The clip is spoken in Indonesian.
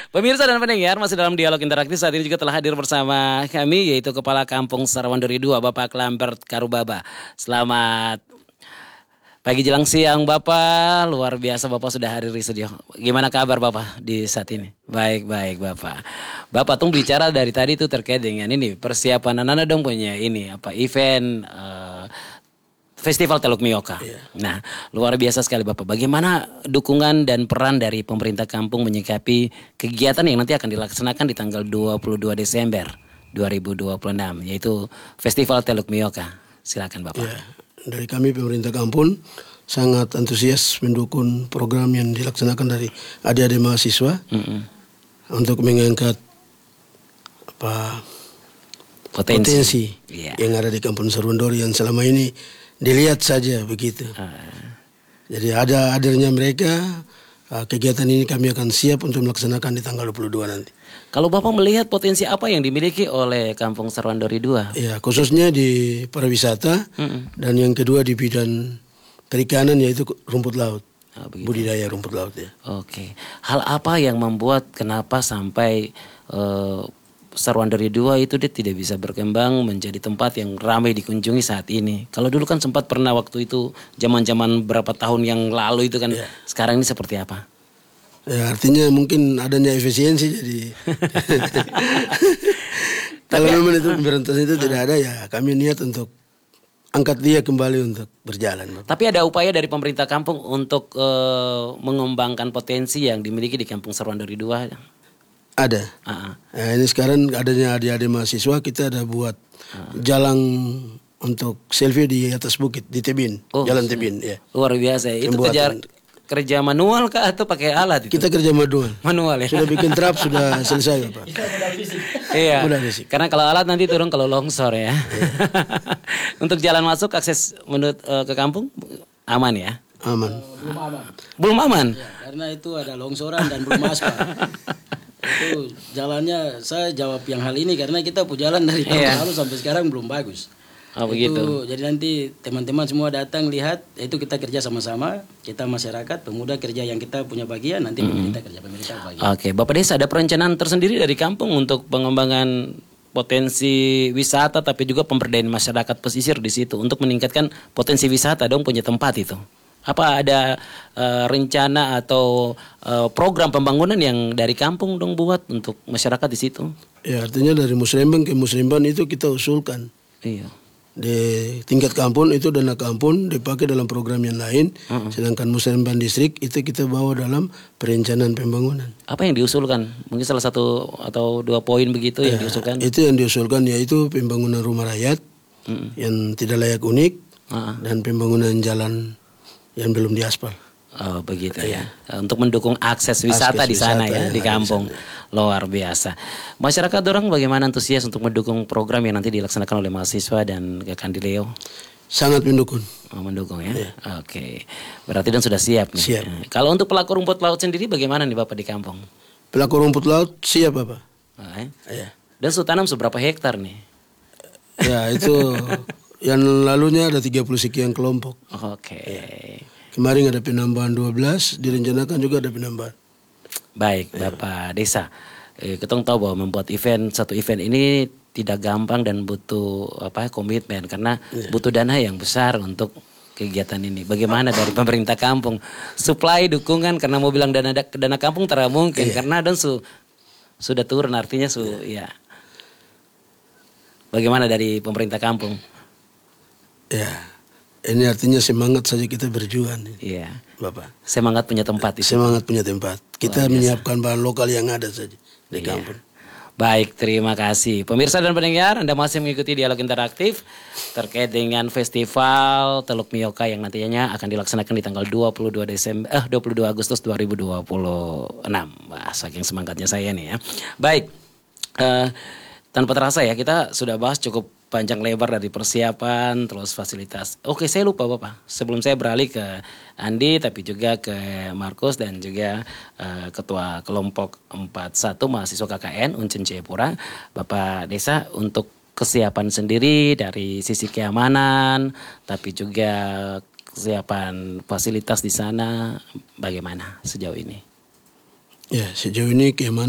Pemirsa dan pendengar, masih dalam dialog interaktif. Saat ini juga telah hadir bersama kami, yaitu Kepala Kampung Sarawanduri II, Bapak Lambert Karubaba. Selamat pagi jelang siang Bapak, luar biasa Bapak sudah hadir di studio. Gimana kabar Bapak di saat ini? Baik Bapak. Bapak tuh bicara dari tadi tuh terkait dengan ini persiapan anak-anak dong punya ini apa event Festival Teluk Mioka. Iya. Nah, luar biasa sekali Bapak. Bagaimana dukungan dan peran dari pemerintah kampung menyikapi kegiatan yang nanti akan dilaksanakan di tanggal 22 Desember 2026, yaitu Festival Teluk Mioka. Silakan Bapak. Ya, dari kami pemerintah kampung sangat antusias mendukung program yang dilaksanakan dari adik-adik mahasiswa untuk mengangkat potensi yang ada di Kampung Sarawanduri yang selama ini dilihat saja begitu. Jadi ada hadirnya mereka, kegiatan ini kami akan siap untuk melaksanakan di tanggal 22 nanti. Kalau Bapak melihat potensi apa yang dimiliki oleh Kampung Sarawanduri II? Ya, khususnya di pariwisata dan yang kedua di bidang perikanan yaitu rumput laut. Budidaya rumput laut ya. Oke. Hal apa yang membuat kenapa sampai Sarawanduri II itu dia tidak bisa berkembang menjadi tempat yang ramai dikunjungi saat ini? Kalau dulu kan sempat pernah waktu itu zaman-zaman berapa tahun yang lalu itu kan, sekarang ini seperti apa? Ya, artinya mungkin adanya efisiensi jadi kalau memang itu pemberantasan itu tidak ada ya kami niat untuk angkat dia kembali untuk berjalan. Tapi ada upaya dari pemerintah kampung untuk mengembangkan potensi yang dimiliki di Kampung Sarawanduri II? Ada. Nah, ini sekarang adanya adik-adik mahasiswa kita ada buat jalan untuk selfie di atas bukit di tebing, jalan tebing ya. Luar biasa. Itu kerja manual kah atau pakai alat itu? Kita kerja manual. Manual ya. Sudah bikin trap sudah selesai Pak. Iya. Karena kalau alat nanti turun kalau longsor ya. Untuk jalan masuk akses menurut ke kampung aman ya? Aman. Belum aman. Ya, karena itu ada longsoran dan belum aspal. Itu jalannya saya jawab yang hal ini karena kita jalan dari tahun lalu sampai sekarang belum bagus. Begitu. Jadi nanti teman-teman semua datang lihat, itu kita kerja sama-sama, kita masyarakat, pemuda kerja yang kita punya bagian, nanti pemerintah kerja bagian. Oke, Bapak Desa ada perencanaan tersendiri dari kampung untuk pengembangan potensi wisata tapi juga pemberdayaan masyarakat pesisir di situ untuk meningkatkan potensi wisata dong punya tempat itu. Apa ada rencana atau program pembangunan yang dari kampung dong buat untuk masyarakat di situ? Ya, artinya dari Musrembang ke Musrembang itu kita usulkan. Iya. Di tingkat kampung itu dana kampung dipakai dalam program yang lain, sedangkan Musrembang distrik itu kita bawa dalam perencanaan pembangunan. Apa yang diusulkan? Mungkin salah satu atau dua poin begitu yang diusulkan? Itu yang diusulkan yaitu pembangunan rumah rakyat yang tidak layak unik dan pembangunan jalan yang belum diaspal. Oh begitu ya. Untuk mendukung akses wisata di sana ya, di kampung. Luar biasa. Masyarakat orang bagaimana antusias untuk mendukung program yang nanti dilaksanakan oleh mahasiswa dan Kandileo? Sangat mendukung. Mendukung ya. Oke. Berarti dan sudah siap nih. Siap. Kalau untuk pelaku rumput laut sendiri bagaimana nih Bapak di kampung? Pelaku rumput laut siap Bapak. Dan sudah tanam seberapa hektar nih? Ya itu yang lalunya ada 30 sekian kelompok. Oke. Kemarin ada penambahan 12, direncanakan juga ada penambahan. Baik, Bapak Desa. Kita tahu bahwa membuat satu event ini tidak gampang dan butuh komitmen karena butuh dana yang besar untuk kegiatan ini. Bagaimana dari pemerintah kampung supply dukungan karena mau bilang dana kampung tidak mungkin karena dan sudah turun artinya ya. Bagaimana dari pemerintah kampung? Ya, ini artinya semangat saja kita berjuang. Iya, Bapak. Semangat punya tempat itu. Semangat punya tempat. Kita menyiapkan bahan lokal yang ada saja di kampung. Baik, terima kasih. Pemirsa dan pendengar, Anda masih mengikuti dialog interaktif terkait dengan Festival Teluk Mioka yang nantinya akan dilaksanakan di tanggal 22 Agustus 2026. Wah, saking semangatnya saya nih ya. Baik. Tanpa terasa ya, kita sudah bahas cukup panjang lebar dari persiapan, terus fasilitas. Oke, saya lupa Bapak. Sebelum saya beralih ke Andi, tapi juga ke Markus dan juga Ketua Kelompok 41 Mahasiswa KKN Uncen Jayapura, Bapak Desa, untuk kesiapan sendiri dari sisi keamanan, tapi juga kesiapan fasilitas di sana, bagaimana sejauh ini? Ya, sejauh ini keamanan